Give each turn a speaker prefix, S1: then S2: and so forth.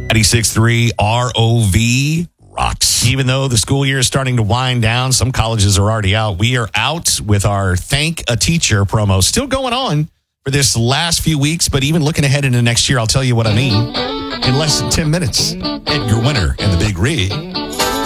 S1: 96.3 ROV rocks. Even though the school year is starting to wind down, some colleges are already out. We are out with our Thank a Teacher promo. Still going on for this last few weeks, but even looking ahead into next year, I'll tell you what I mean in less than 10 minutes.
S2: Edgar Winter and the Big Rig.